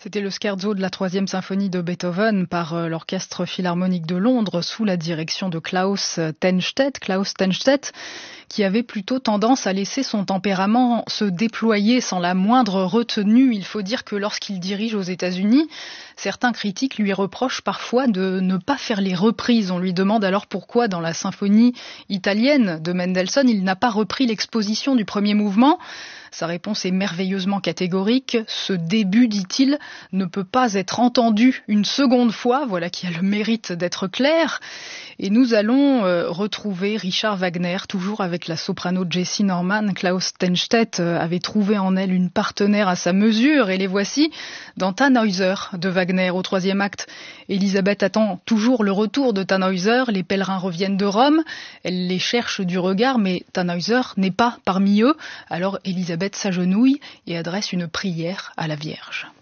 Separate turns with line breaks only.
C'était le scherzo de la 3e symphonie de Beethoven par l'Orchestre Philharmonique de Londres sous la direction de Klaus Tennstedt, qui avait plutôt tendance à laisser son tempérament se déployer sans la moindre retenue. Il faut dire que lorsqu'il dirige aux États-Unis, certains critiques lui reprochent parfois de ne pas faire les reprises. On lui demande alors pourquoi dans la symphonie italienne de Mendelssohn, il n'a pas repris l'exposition du premier mouvement. Sa réponse est merveilleusement catégorique. Ce début, dit-il, ne peut pas être entendu une seconde fois. Voilà qui a le mérite d'être clair. Et nous allons retrouver Richard Wagner, toujours avec la soprano Jessie Norman. Klaus Tennstedt avait trouvé en elle une partenaire à sa mesure. Et les voici dans Tannhäuser de Wagner au 3e acte. Elisabeth attend toujours le retour de Tannhäuser. Les pèlerins reviennent de Rome. Elle les cherche du regard, mais Tannhäuser n'est pas parmi eux. Alors Elisabeth s'agenouille et adresse une prière à la Vierge.